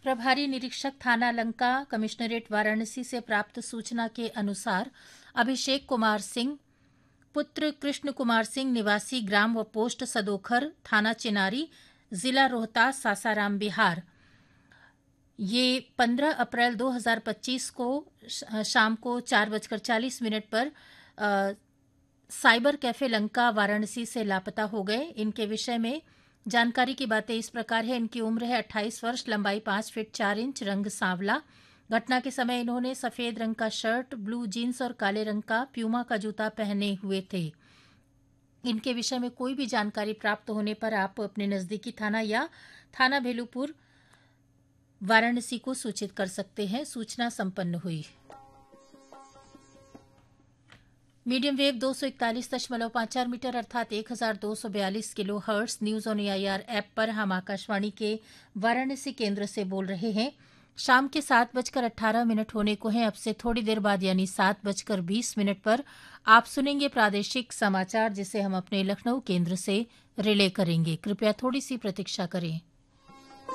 प्रभारी निरीक्षक थाना लंका कमिश्नरेट वाराणसी से प्राप्त सूचना के अनुसार अभिषेक कुमार सिंह पुत्र कृष्ण कुमार सिंह निवासी ग्राम व पोस्ट सदोखर थाना चिनारी जिला रोहतास सासाराम बिहार ये 15 अप्रैल 2025 को शाम को 4:40 पर साइबर कैफे लंका वाराणसी से लापता हो गए। इनके विषय में जानकारी की बातें इस प्रकार है। इनकी उम्र है 28 वर्ष, लंबाई 5 फीट 4 इंच, रंग सांवला। घटना के समय इन्होंने सफेद रंग का शर्ट, ब्लू जीन्स और काले रंग का प्यूमा का जूता पहने हुए थे। इनके विषय में कोई भी जानकारी प्राप्त होने पर आप अपने नजदीकी थाना या थाना भेलूपुर वाराणसी को सूचित कर सकते हैं। सूचना संपन्न हुई। मीडियम वेव 241.54 मीटर अर्थात 1242 kilo hertz news on AIR app पर हम आकाशवाणी के वाराणसी केंद्र से बोल रहे हैं। शाम के 7:18 होने को हैं। अब से थोड़ी देर बाद यानी 7:20 पर आप सुनेंगे प्रादेशिक समाचार, जिसे हम अपने लखनऊ केंद्र से रिले करेंगे। कृपया थोड़ी सी प्रतीक्षा करें।